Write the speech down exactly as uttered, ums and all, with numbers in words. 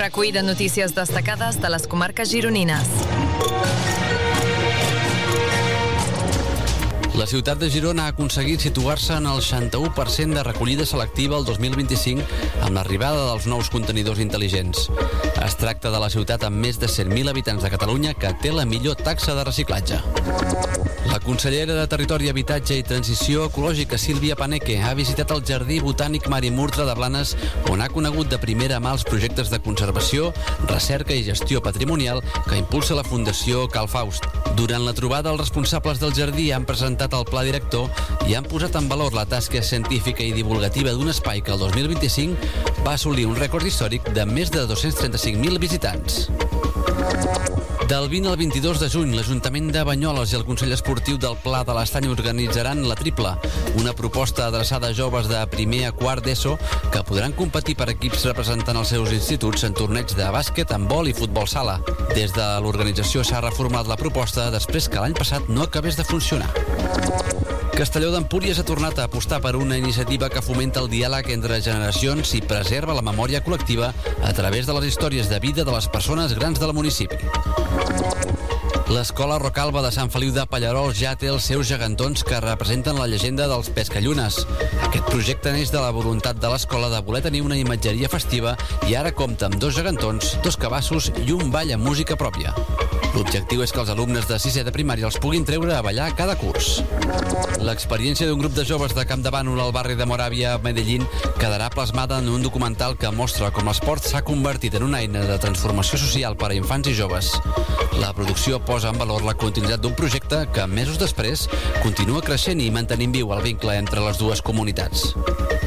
recull de notícies destacades de les comarques gironines. La ciutat de Girona ha aconseguit situar-se en el seixanta-u per cent de recollida selectiva el dos mil vint-i-cinc amb l'arribada dels nous contenidors intel·ligents. Es tracta de la ciutat amb més de cent mil habitants de Catalunya que té la millor taxa de reciclatge. La consellera de Territori, Habitatge i Transició Ecològica, Sílvia Paneque, ha visitat el Jardí Botànic Marimurtra de Blanes, on ha conegut de primera mà els projectes de conservació, recerca i gestió patrimonial que impulsa la Fundació Cal Faust. Durant la trobada, els responsables del jardí han presentat el pla director i han posat en valor la tasca científica i divulgativa d'un espai que el dos mil vint-i-cinc va assolir un rècord històric de més de dos-cents trenta-cinc mil visitants. Del vint al vint-i-dos de juny, l'Ajuntament de Banyoles i el Consell Esportiu del Pla de l'Estany organitzaran la Tripla, una proposta adreçada a joves de primer a quart d'ESO que podran competir per equips representant els seus instituts en torneigs de bàsquet, handbol i futbol sala. Des de l'organització s'ha reformulat la proposta després que l'any passat no acabés de funcionar. Castelló d'Empúries ha tornat a apostar per una iniciativa que fomenta el diàleg entre generacions i preserva la memòria col·lectiva a través de les històries de vida de les persones grans del municipi. L'Escola Rocalba de Sant Feliu de Pallerols ja té els seus gegantons que representen la llegenda dels pescallunes. Aquest projecte neix de la voluntat de l'escola de voler tenir una imatgeria festiva i ara compta amb dos gegantons, dos cabassos i un ball amb música pròpia. L'objectiu és que els alumnes de sisè de primària els puguin treure a ballar cada curs. L'experiència d'un grup de joves de Campdevànol al barri de Moràvia, a Medellín, quedarà plasmada en un documental que mostra com l'esport s'ha convertit en una eina de transformació social per a infants i joves. La producció posa en valor la continuïtat d'un projecte que, mesos després, continua creixent i mantenint viu el vincle entre les dues comunitats.